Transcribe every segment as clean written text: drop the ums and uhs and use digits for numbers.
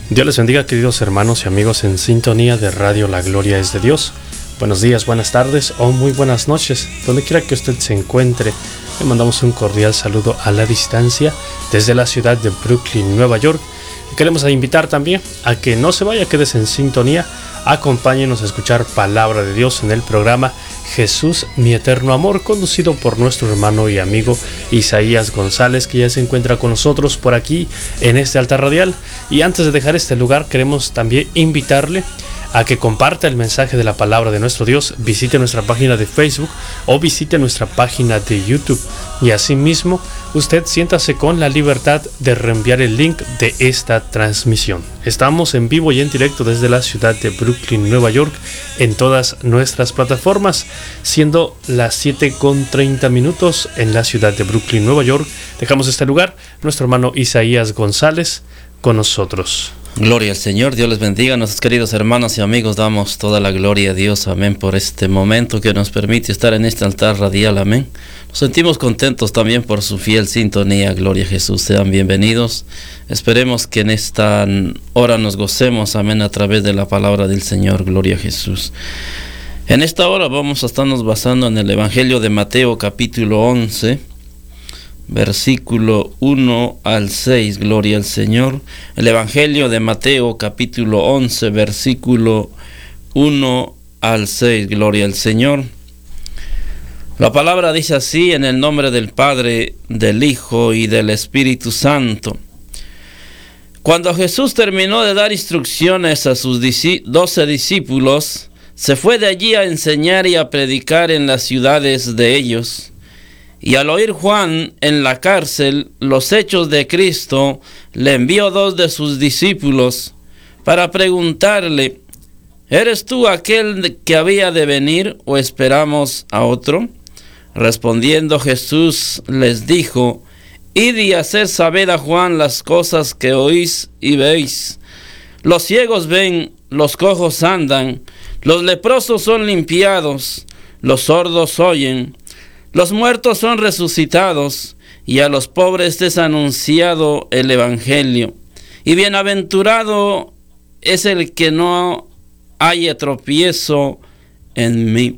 Dios les bendiga, queridos hermanos y amigos en sintonía de Radio La Gloria es de Dios. Buenos días, buenas tardes o muy buenas noches, donde quiera que usted se encuentre. Le mandamos un cordial saludo a la distancia desde la ciudad de Brooklyn, Nueva York. Y queremos invitar también a que no se vaya, quédese en sintonía. Acompáñenos a escuchar palabra de Dios en el programa Jesús, mi eterno amor, conducido por nuestro hermano y amigo Isaías González, que ya se encuentra con nosotros por aquí en este altar radial. Y antes de dejar este lugar, queremos también invitarle a que comparta el mensaje de la palabra de nuestro Dios, visite nuestra página de Facebook o visite nuestra página de YouTube. Y asimismo, usted siéntase con la libertad de reenviar el link de esta transmisión. Estamos en vivo y en directo desde la ciudad de Brooklyn, Nueva York, en todas nuestras plataformas, siendo las 7:30 en la ciudad de Brooklyn, Nueva York. Dejamos este lugar, nuestro hermano Isaías González con nosotros. Gloria al Señor, Dios les bendiga, nuestros queridos hermanos y amigos, damos toda la gloria a Dios, amén, por este momento que nos permite estar en este altar radial, amén. Nos sentimos contentos también por su fiel sintonía, gloria a Jesús, sean bienvenidos. Esperemos que en esta hora nos gocemos, amén, a través de la palabra del Señor, gloria a Jesús. En esta hora vamos a estarnos basando en el Evangelio de Mateo, capítulo 11, versículo 1 al 6, gloria al Señor. El Evangelio de Mateo, capítulo 11, versículo 1 al 6, gloria al Señor. La palabra dice así: en el nombre del Padre, del Hijo y del Espíritu Santo. Cuando Jesús terminó de dar instrucciones a sus 12 discípulos, se fue de allí a enseñar y a predicar en las ciudades de ellos. Y al oír Juan en la cárcel los hechos de Cristo, le envió 2 de sus discípulos para preguntarle: ¿eres tú aquel que había de venir o esperamos a otro? Respondiendo Jesús les dijo: id y haced saber a Juan las cosas que oís y veis. Los ciegos ven, los cojos andan, los leprosos son limpiados, los sordos oyen, los muertos son resucitados, y a los pobres es anunciado el Evangelio. Y bienaventurado es el que no haya tropiezo en mí.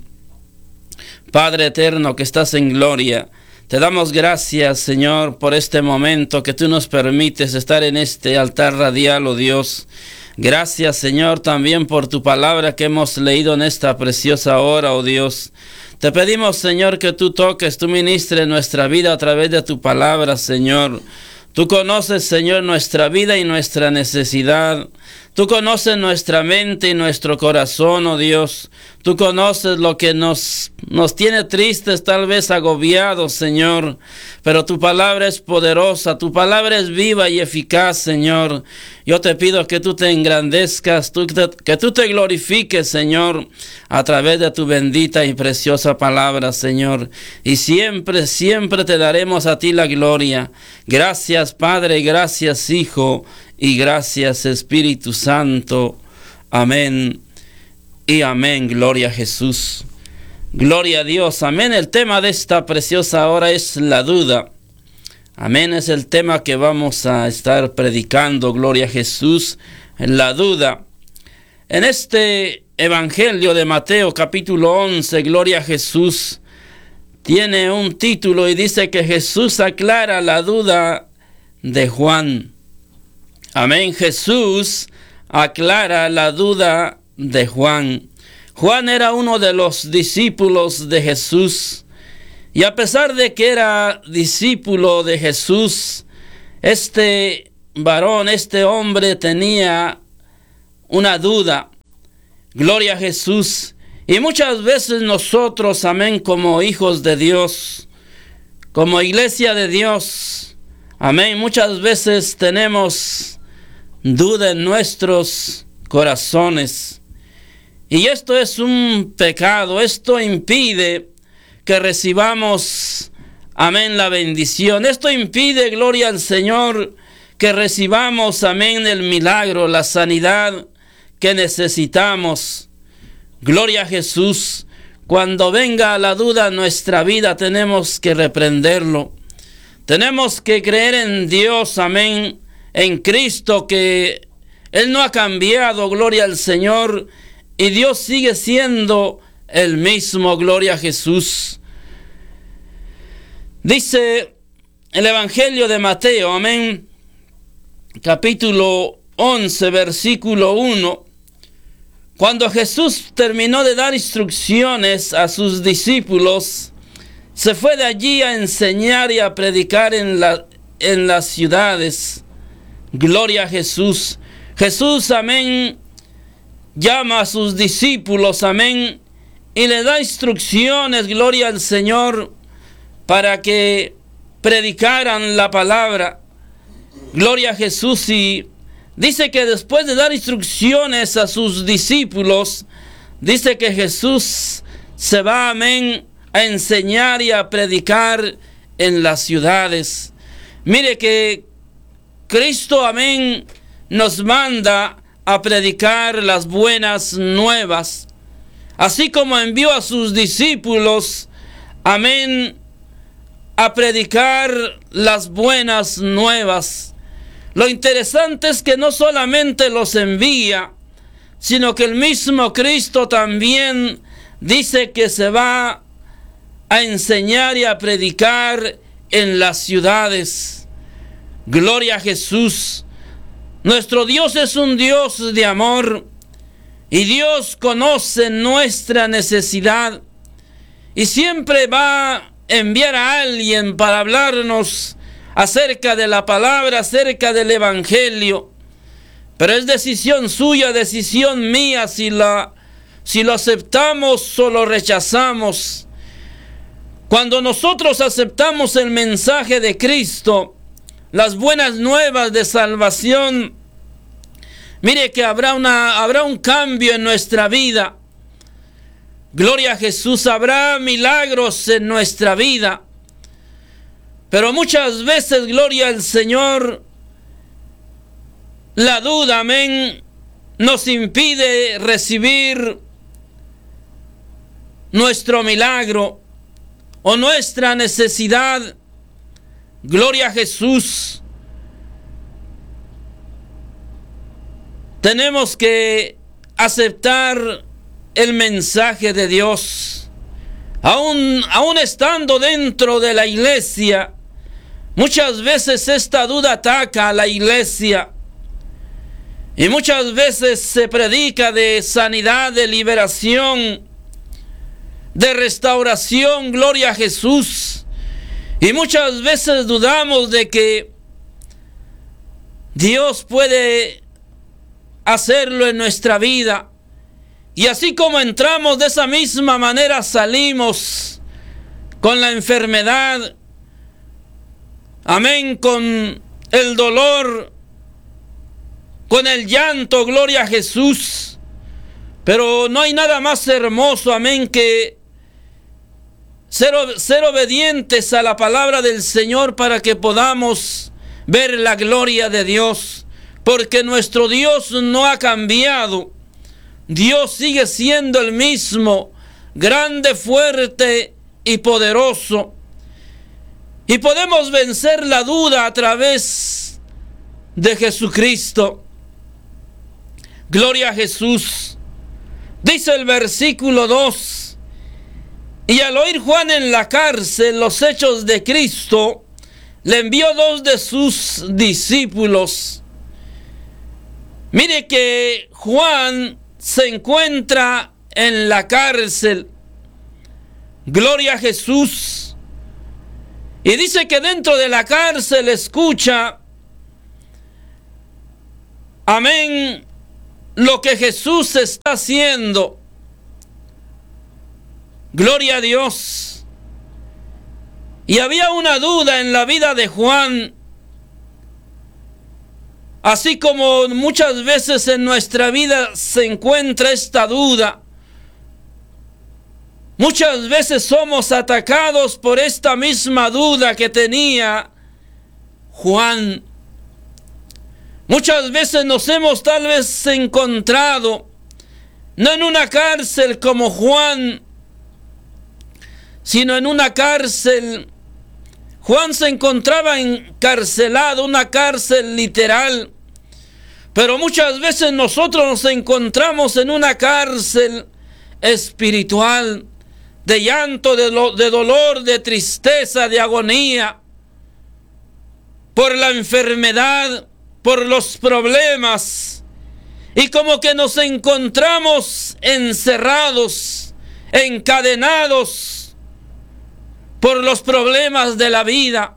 Padre eterno que estás en gloria, te damos gracias, Señor, por este momento que tú nos permites estar en este altar radial, oh Dios. Gracias, Señor, también por tu palabra que hemos leído en esta preciosa hora, oh Dios. Te pedimos, Señor, que tú toques, tú ministres nuestra vida a través de tu palabra, Señor. Tú conoces, Señor, nuestra vida y nuestra necesidad. Tú conoces nuestra mente y nuestro corazón, oh Dios. Tú conoces lo que nos tiene tristes, tal vez agobiados, Señor. Pero tu palabra es poderosa, tu palabra es viva y eficaz, Señor. Yo te pido que tú te engrandezcas, que tú te glorifiques, Señor, a través de tu bendita y preciosa palabra, Señor. Y siempre, siempre te daremos a ti la gloria. Gracias, Padre, gracias, Hijo, y gracias, Espíritu Santo. Amén y amén. Gloria a Jesús. Gloria a Dios. Amén. El tema de esta preciosa hora es la duda. Amén. Es el tema que vamos a estar predicando. Gloria a Jesús. La duda. En este Evangelio de Mateo, capítulo 11, gloria a Jesús, tiene un título y dice que Jesús aclara la duda de Juan. Amén. Jesús aclara la duda de Juan. Juan era uno de los discípulos de Jesús. Y a pesar de que era discípulo de Jesús, este varón, este hombre tenía una duda. Gloria a Jesús. Y muchas veces nosotros, amén, como hijos de Dios, como iglesia de Dios, amén, muchas veces tenemos duda en nuestros corazones. Y esto es un pecado. Esto impide que recibamos, amén, la bendición. Esto impide, gloria al Señor, que recibamos, amén, el milagro, la sanidad que necesitamos. Gloria a Jesús. Cuando venga la duda en nuestra vida, tenemos que reprenderlo. Tenemos que creer en Dios, amén, en Cristo, que Él no ha cambiado, gloria al Señor, y Dios sigue siendo el mismo, gloria a Jesús. Dice el Evangelio de Mateo, amén, capítulo 11, versículo 1, cuando Jesús terminó de dar instrucciones a sus discípulos, se fue de allí a enseñar y a predicar en las ciudades. Gloria a Jesús. Jesús, amén, llama a sus discípulos, amén, y le da instrucciones, gloria al Señor, para que predicaran la palabra. Gloria a Jesús. Y dice que después de dar instrucciones a sus discípulos, dice que Jesús se va, amén, a enseñar y a predicar en las ciudades. Mire que Cristo, amén, nos manda a predicar las buenas nuevas, así como envió a sus discípulos, amén, a predicar las buenas nuevas. Lo interesante es que no solamente los envía, sino que el mismo Cristo también dice que se va a enseñar y a predicar en las ciudades. Gloria a Jesús. Nuestro Dios es un Dios de amor, y Dios conoce nuestra necesidad, y siempre va a enviar a alguien para hablarnos acerca de la palabra, acerca del Evangelio. Pero es decisión suya, decisión mía, si lo aceptamos o lo rechazamos. Cuando nosotros aceptamos el mensaje de Cristo, las buenas nuevas de salvación, mire que habrá un cambio en nuestra vida. Gloria a Jesús, habrá milagros en nuestra vida. Pero muchas veces, gloria al Señor, la duda, amén, nos impide recibir nuestro milagro o nuestra necesidad. Gloria a Jesús. Tenemos que aceptar el mensaje de Dios. Aún estando dentro de la iglesia, muchas veces esta duda ataca a la iglesia. Y muchas veces se predica de sanidad, de liberación, de restauración, gloria a Jesús. Y muchas veces dudamos de que Dios puede hacerlo en nuestra vida. Y así como entramos, de esa misma manera salimos con la enfermedad. Amén, con el dolor, con el llanto, gloria a Jesús. Pero no hay nada más hermoso, amén, que ser obedientes a la palabra del Señor para que podamos ver la gloria de Dios. Porque nuestro Dios no ha cambiado. Dios sigue siendo el mismo, grande, fuerte y poderoso. Y podemos vencer la duda a través de Jesucristo. Gloria a Jesús. Dice el versículo 2. Y al oír Juan en la cárcel los hechos de Cristo, le envió 2 de sus discípulos. Mire que Juan se encuentra en la cárcel. Gloria a Jesús. Y dice que dentro de la cárcel escucha, amén, lo que Jesús está haciendo. Gloria a Dios. Y había una duda en la vida de Juan, así como muchas veces en nuestra vida se encuentra esta duda. Muchas veces somos atacados por esta misma duda que tenía Juan. Muchas veces nos hemos tal vez encontrado, no en una cárcel como Juan, sino en una cárcel. Juan se encontraba encarcelado, una cárcel literal, Pero muchas veces nosotros nos encontramos en una cárcel espiritual de llanto, de dolor, de tristeza, de agonía, por la enfermedad, por los problemas, y como que nos encontramos encerrados, encadenados por los problemas de la vida.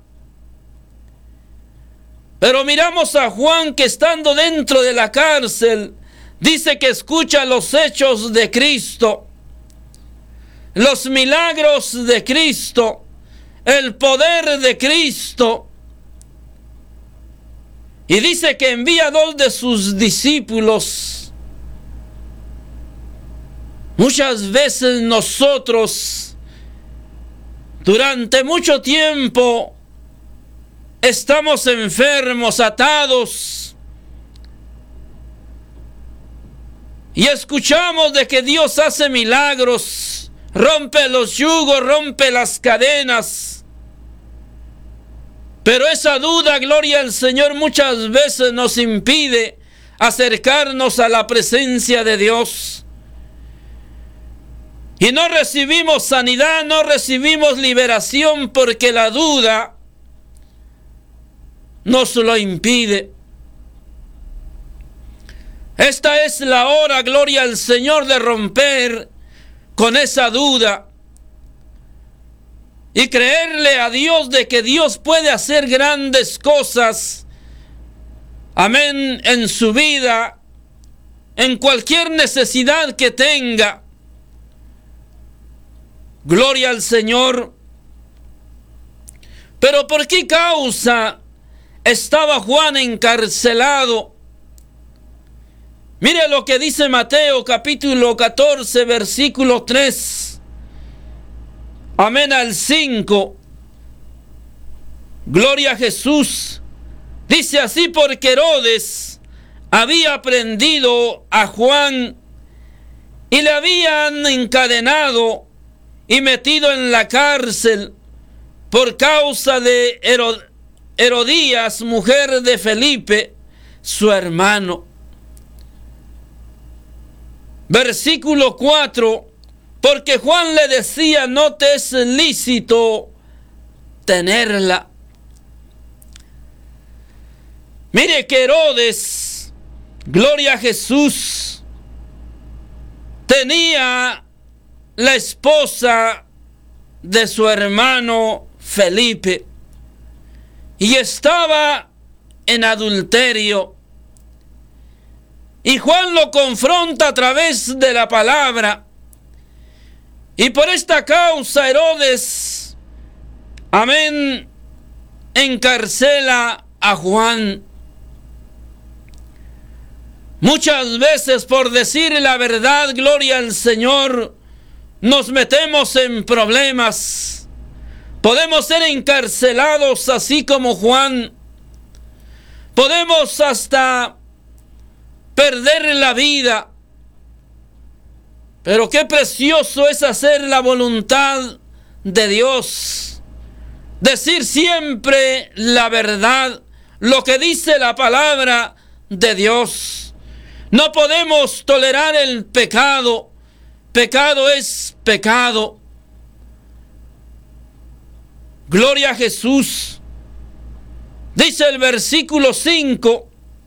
Pero miramos a Juan, que estando dentro de la cárcel, dice que escucha los hechos de Cristo, los milagros de Cristo, el poder de Cristo. Y dice que envía a 2 de sus discípulos. Muchas veces nosotros, durante mucho tiempo, estamos enfermos, atados, y escuchamos de que Dios hace milagros, rompe los yugos, rompe las cadenas. Pero esa duda, gloria al Señor, muchas veces nos impide acercarnos a la presencia de Dios. Y no recibimos sanidad, no recibimos liberación, porque la duda nos lo impide. Esta es la hora, gloria al Señor, de romper con esa duda y creerle a Dios de que Dios puede hacer grandes cosas, amén, en su vida, en cualquier necesidad que tenga. Gloria al Señor. Pero ¿por qué causa estaba Juan encarcelado? Mire lo que dice Mateo capítulo 14, versículo 3. Amén al 5. Gloria a Jesús. Dice así: porque Herodes había prendido a Juan y le habían encadenado y metido en la cárcel por causa de Herodías, mujer de Felipe, su hermano. Versículo 4. Porque Juan le decía: no te es lícito tenerla. Mire que Herodes, gloria a Jesús, tenía la esposa de su hermano Felipe y estaba en adulterio. Y Juan lo confronta a través de la palabra. Y por esta causa Herodes, amén, encarcela a Juan. Muchas veces, por decir la verdad, gloria al Señor, nos metemos en problemas. Podemos ser encarcelados así como Juan. Podemos hasta perder la vida. Pero qué precioso es hacer la voluntad de Dios. Decir siempre la verdad, lo que dice la palabra de Dios. No podemos tolerar el pecado. Pecado es pecado. Gloria a Jesús. Dice el versículo 5.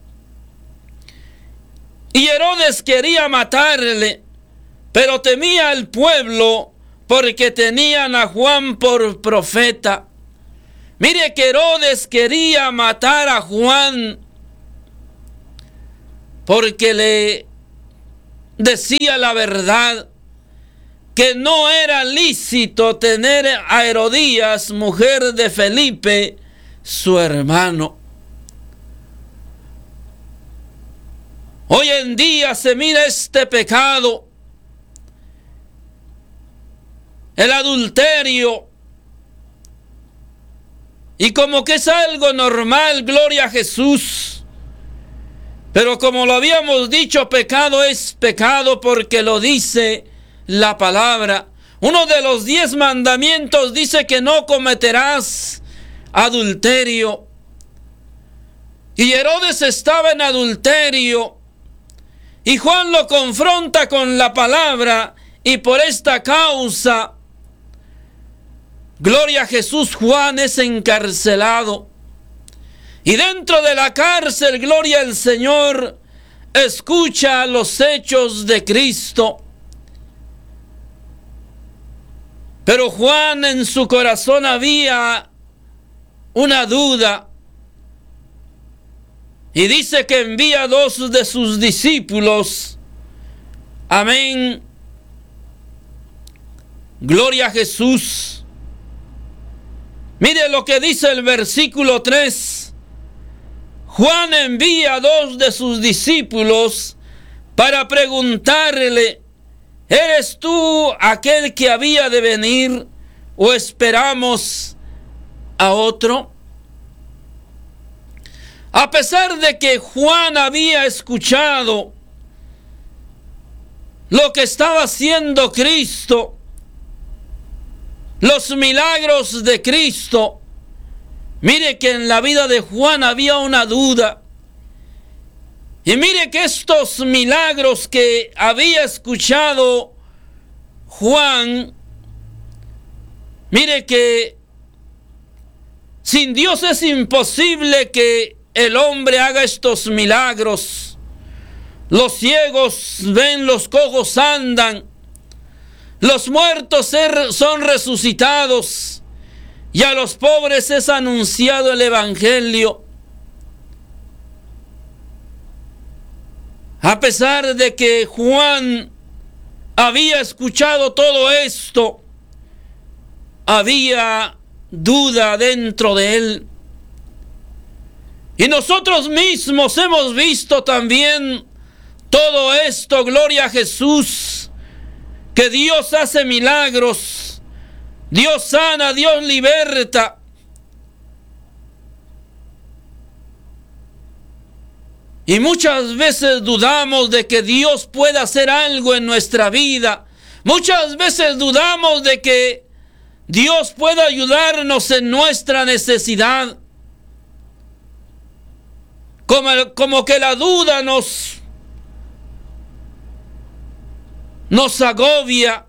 Y Herodes quería matarle, pero temía al pueblo porque tenían a Juan por profeta. Mire que Herodes quería matar a Juan porque le decía la verdad, que no era lícito tener a Herodías, mujer de Felipe, su hermano. Hoy en día se mira este pecado, el adulterio, y como que es algo normal, gloria a Jesús. Pero como lo habíamos dicho, pecado es pecado porque lo dice la palabra. Uno de los 10 mandamientos dice que no cometerás adulterio. Y Herodes estaba en adulterio. Y Juan lo confronta con la palabra. Y por esta causa, gloria a Jesús, Juan es encarcelado. Y dentro de la cárcel, gloria al Señor, escucha los hechos de Cristo. Pero Juan, en su corazón había una duda. Y dice que envía a 2 de sus discípulos. Amén. Gloria a Jesús. Mire lo que dice el versículo 3. Juan envía a 2 de sus discípulos para preguntarle: ¿eres tú aquel que había de venir o esperamos a otro? A pesar de que Juan había escuchado lo que estaba haciendo Cristo, los milagros de Cristo, mire que en la vida de Juan había una duda. Y mire que estos milagros que había escuchado Juan, mire que sin Dios es imposible que el hombre haga estos milagros. Los ciegos ven, los cojos andan, los muertos son resucitados, y a los pobres es anunciado el Evangelio. A pesar de que Juan había escuchado todo esto, había duda dentro de él. Y nosotros mismos hemos visto también todo esto, gloria a Jesús, que Dios hace milagros, Dios sana, Dios liberta. Y muchas veces dudamos de que Dios pueda hacer algo en nuestra vida. Muchas veces dudamos de que Dios pueda ayudarnos en nuestra necesidad. Como que la duda nos agobia.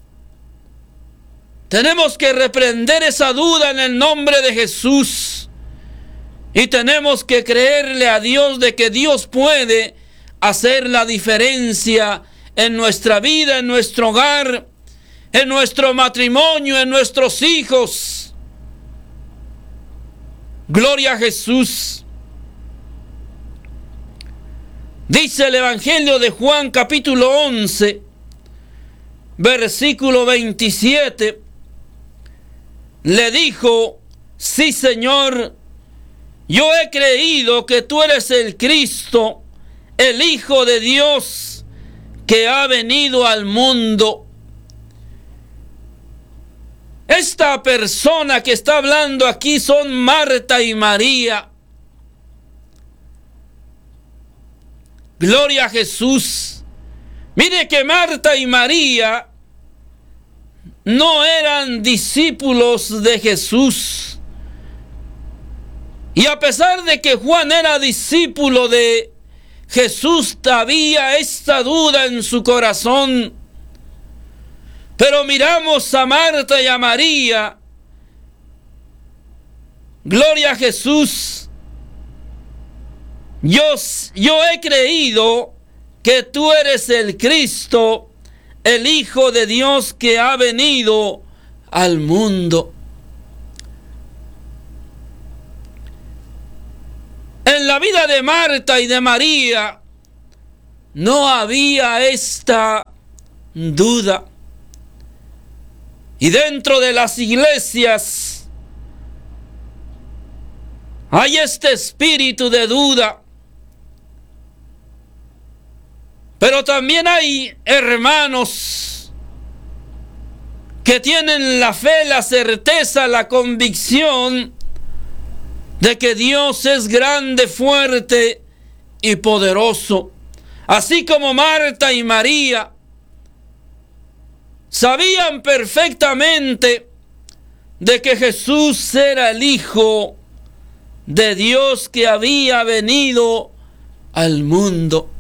Tenemos que reprender esa duda en el nombre de Jesús. Y tenemos que creerle a Dios de que Dios puede hacer la diferencia en nuestra vida, en nuestro hogar, en nuestro matrimonio, en nuestros hijos. Gloria a Jesús. Dice el Evangelio de Juan, capítulo 11, versículo 27. Le dijo: sí, Señor, yo he creído que tú eres el Cristo, el Hijo de Dios, que ha venido al mundo. Esta persona que está hablando aquí son Marta y María. Gloria a Jesús. Mire que Marta y María no eran discípulos de Jesús. Y a pesar de que Juan era discípulo de Jesús, había esta duda en su corazón. Pero miramos a Marta y a María. Gloria a Jesús. Yo he creído que tú eres el Cristo, el Hijo de Dios que ha venido al mundo. En la vida de Marta y de María no había esta duda. Y dentro de las iglesias hay este espíritu de duda. Pero también hay hermanos que tienen la fe, la certeza, la convicción de que Dios es grande, fuerte y poderoso. Así como Marta y María sabían perfectamente de que Jesús era el Hijo de Dios que había venido al mundo.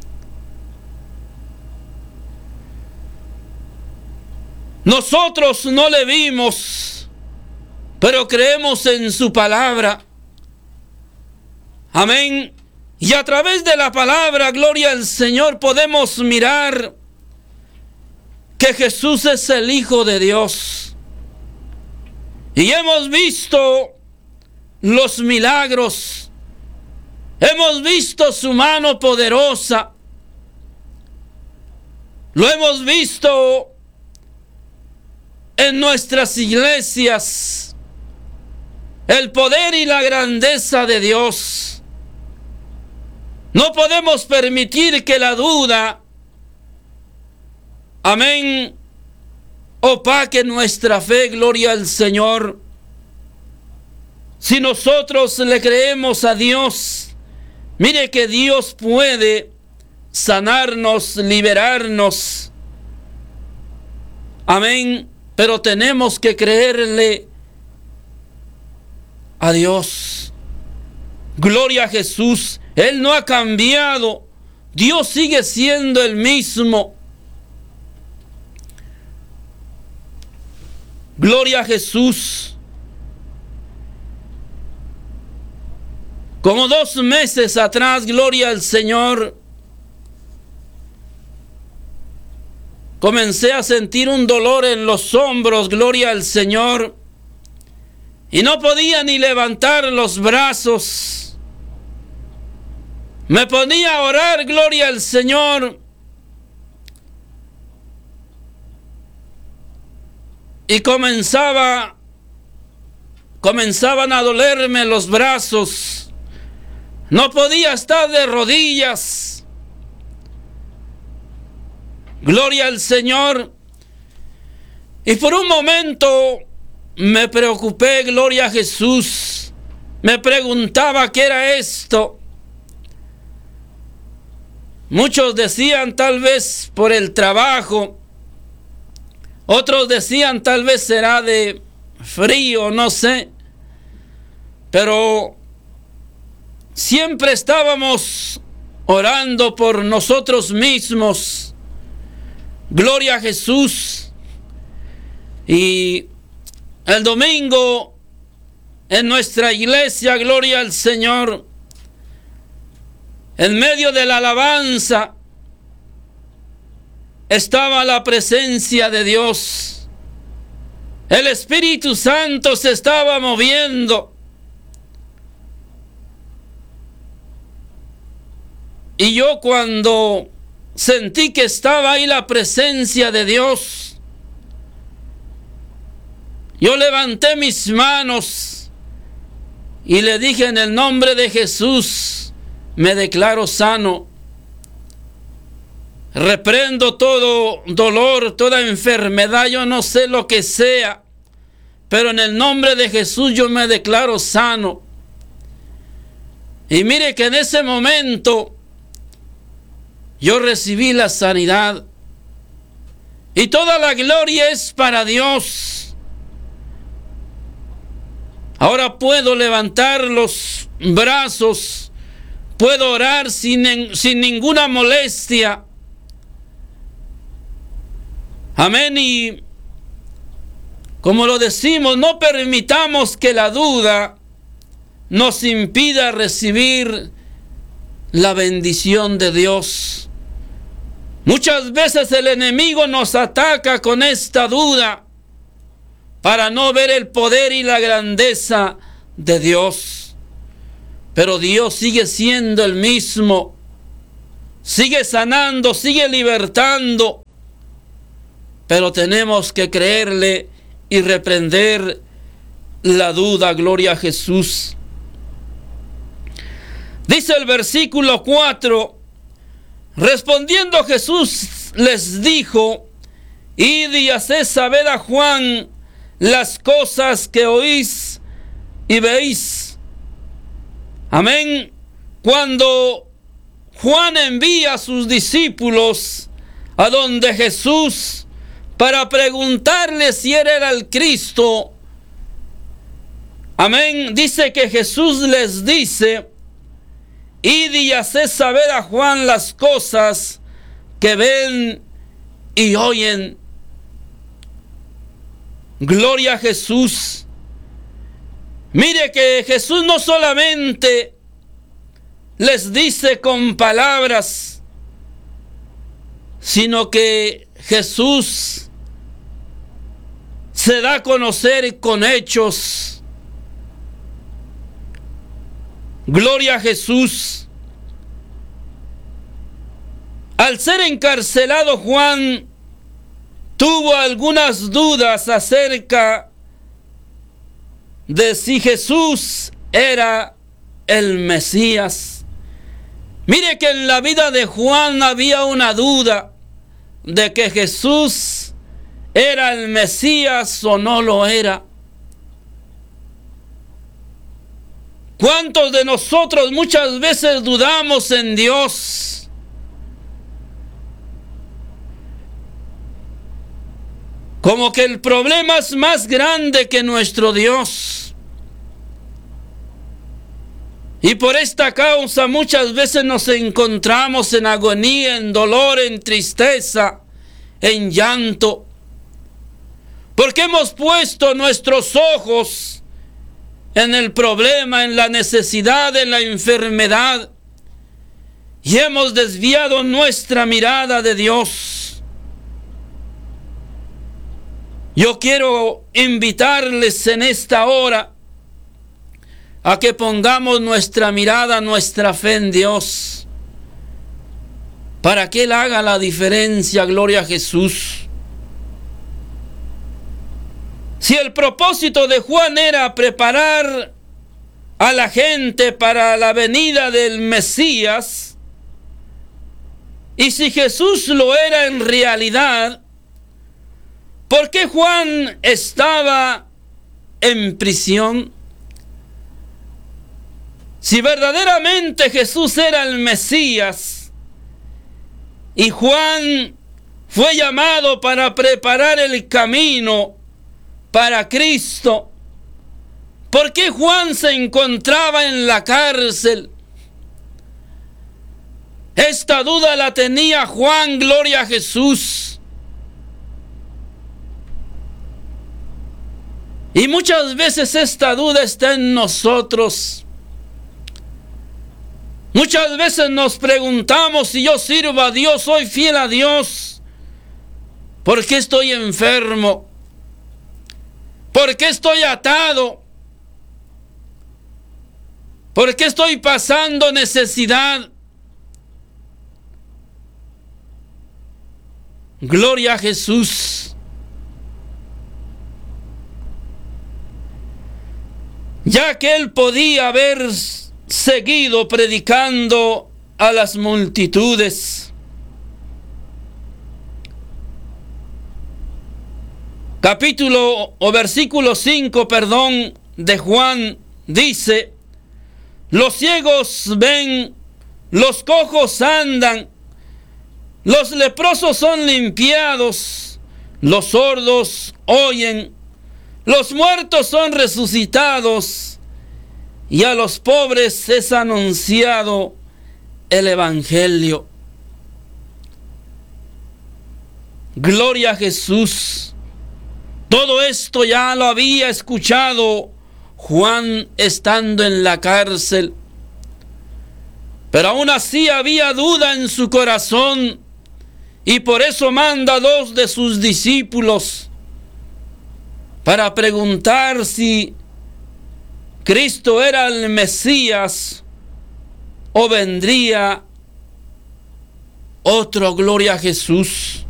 Nosotros no le vimos, pero creemos en su palabra. Amén. Y a través de la palabra, gloria al Señor, podemos mirar que Jesús es el Hijo de Dios. Y hemos visto los milagros. Hemos visto su mano poderosa. Lo hemos visto en nuestras iglesias. El poder y la grandeza de Dios. No podemos permitir que la duda, amén, opaque nuestra fe, gloria al Señor. Si nosotros le creemos a Dios, mire que Dios puede sanarnos, liberarnos. Amén. Pero tenemos que creerle a Dios. Gloria a Jesús. Él no ha cambiado. Dios sigue siendo el mismo. Gloria a Jesús. Como 2 meses atrás, gloria al Señor, comencé a sentir un dolor en los hombros, gloria al Señor, y no podía ni levantar los brazos. Me ponía a orar, gloria al Señor, y comenzaban a dolerme los brazos. No podía estar de rodillas. Gloria al Señor. Y por un momento me preocupé, gloria a Jesús. Me preguntaba qué era esto. Muchos decían tal vez por el trabajo. Otros decían tal vez será de frío, no sé. Pero siempre estábamos orando por nosotros mismos. Gloria a Jesús. Y el domingo en nuestra iglesia, gloria al Señor, en medio de la alabanza estaba la presencia de Dios. El Espíritu Santo se estaba moviendo. Y yo cuando sentí que estaba ahí la presencia de Dios, yo levanté mis manos y le dije: en el nombre de Jesús me declaro sano. Reprendo todo dolor, toda enfermedad, yo no sé lo que sea, pero en el nombre de Jesús yo me declaro sano. Y mire que en ese momento yo recibí la sanidad. Y toda la gloria es para Dios. Ahora puedo levantar los brazos. Puedo orar sin ninguna molestia. Amén. Y como lo decimos, no permitamos que la duda nos impida recibir la bendición de Dios. Muchas veces el enemigo nos ataca con esta duda para no ver el poder y la grandeza de Dios. Pero Dios sigue siendo el mismo. Sigue sanando, sigue libertando. Pero tenemos que creerle y reprender la duda. Gloria a Jesús. Dice el versículo 4, respondiendo Jesús les dijo: id y haced saber a Juan las cosas que oís y veis. Amén. Cuando Juan envía a sus discípulos a donde Jesús para preguntarle si él era el Cristo, Amén. Dice que Jesús les dice: id y haced saber a Juan las cosas que ven y oyen. Gloria a Jesús. Mire que Jesús no solamente les dice con palabras, sino que Jesús se da a conocer con hechos. Gloria a Jesús. Al ser encarcelado, Juan tuvo algunas dudas acerca de si Jesús era el Mesías. Mire que en la vida de Juan había una duda de que Jesús era el Mesías o no lo era. ¿Cuántos de nosotros muchas veces dudamos en Dios? Como que el problema es más grande que nuestro Dios. Y por esta causa muchas veces nos encontramos en agonía, en dolor, en tristeza, en llanto. Porque hemos puesto nuestros ojos en el problema, en la necesidad, en la enfermedad, y hemos desviado nuestra mirada de Dios. Yo quiero invitarles en esta hora a que pongamos nuestra mirada, nuestra fe en Dios, para que Él haga la diferencia. Gloria a Jesús. Si el propósito de Juan era preparar a la gente para la venida del Mesías, y si Jesús lo era en realidad, ¿por qué Juan estaba en prisión? Si verdaderamente Jesús era el Mesías y Juan fue llamado para preparar el camino para Cristo, ¿por qué Juan se encontraba en la cárcel? Esta duda la tenía Juan. Gloria a Jesús. Y muchas veces esta duda está en nosotros. Muchas veces nos preguntamos: si yo sirvo a Dios, soy fiel a Dios, ¿por qué estoy enfermo? ¿Por qué estoy atado? ¿Por qué estoy pasando necesidad? Gloria a Jesús. Ya que Él podía haber seguido predicando a las multitudes. Capítulo o versículo 5, de Juan dice: los ciegos ven, los cojos andan, los leprosos son limpiados, los sordos oyen, los muertos son resucitados, y a los pobres es anunciado el Evangelio. Gloria a Jesús. Todo esto ya lo había escuchado Juan estando en la cárcel, pero aún así había duda en su corazón, y por eso manda a 2 de sus discípulos para preguntar si Cristo era el Mesías o vendría otro. Gloria a Jesús.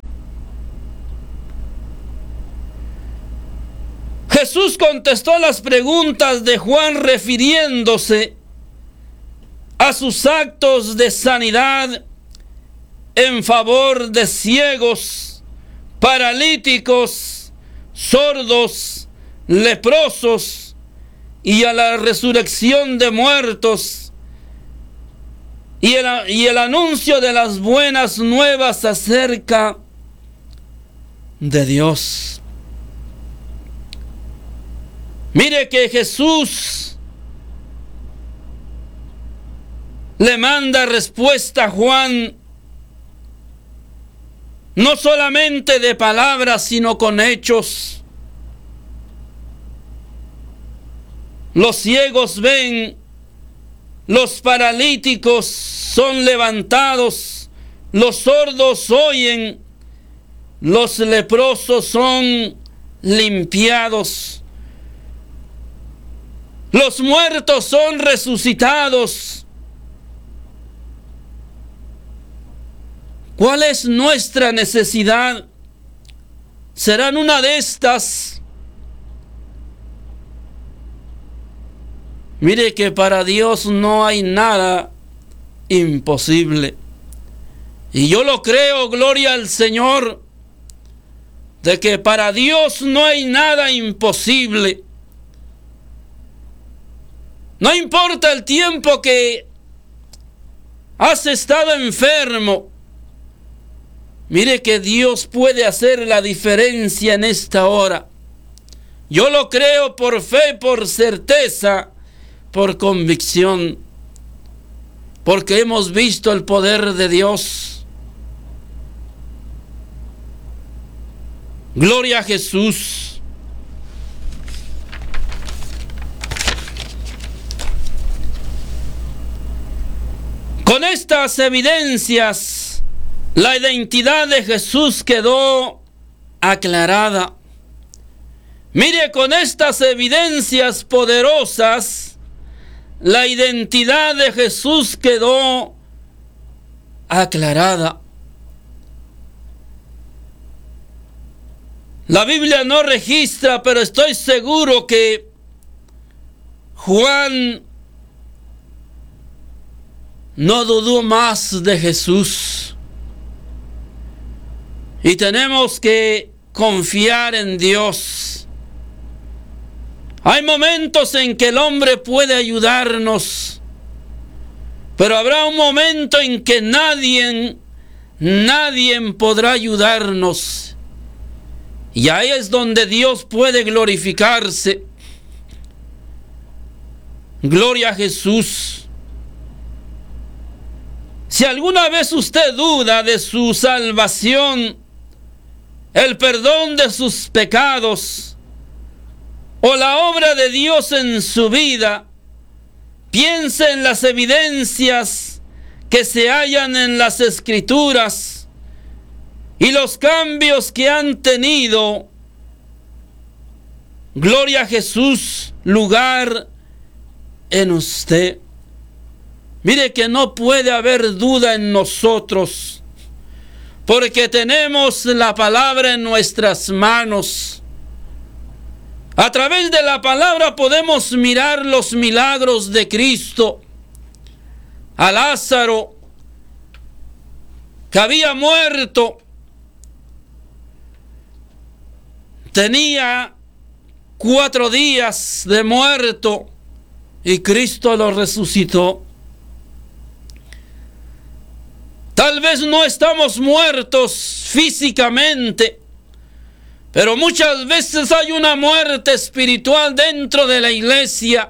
Jesús contestó las preguntas de Juan refiriéndose a sus actos de sanidad en favor de ciegos, paralíticos, sordos, leprosos, y a la resurrección de muertos, y el anuncio de las buenas nuevas acerca de Dios. Mire que Jesús le manda respuesta a Juan, no solamente de palabras, sino con hechos. Los ciegos ven, los paralíticos son levantados, los sordos oyen, los leprosos son limpiados, los muertos son resucitados. ¿Cuál es nuestra necesidad? ¿Serán una de estas? Mire que para Dios no hay nada imposible. Y yo lo creo, gloria al Señor, de que para Dios no hay nada imposible. No importa el tiempo que has estado enfermo. Mire que Dios puede hacer la diferencia en esta hora. Yo lo creo por fe, por certeza, por convicción, porque hemos visto el poder de Dios. Gloria a Jesús. Con estas evidencias, la identidad de Jesús quedó aclarada. Mire, con estas evidencias poderosas, la identidad de Jesús quedó aclarada. La Biblia no registra, pero estoy seguro que Juan no dudó más de Jesús. Y tenemos que confiar en Dios. Hay momentos en que el hombre puede ayudarnos, pero habrá un momento en que nadie podrá ayudarnos. Y ahí es donde Dios puede glorificarse. Gloria a Jesús. Si alguna vez usted duda de su salvación, el perdón de sus pecados o la obra de Dios en su vida, piense en las evidencias que se hallan en las Escrituras y los cambios que han tenido, gloria a Jesús, lugar en usted. Mire que no puede haber duda en nosotros, porque tenemos la palabra en nuestras manos. A través de la palabra podemos mirar los milagros de Cristo. A Lázaro, que había muerto, tenía 4 días de muerto y Cristo lo resucitó. Tal vez no estamos muertos físicamente, pero muchas veces hay una muerte espiritual dentro de la iglesia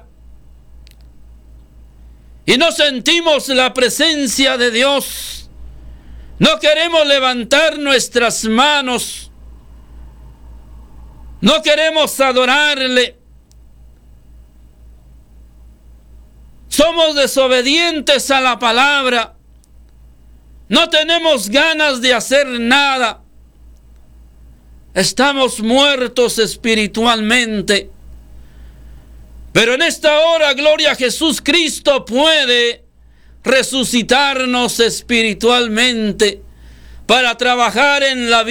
y no sentimos la presencia de Dios. No queremos levantar nuestras manos, no queremos adorarle. Somos desobedientes a la palabra. No tenemos ganas de hacer nada. Estamos muertos espiritualmente. Pero en esta hora, gloria a Jesús, Cristo puede resucitarnos espiritualmente para trabajar en la vida.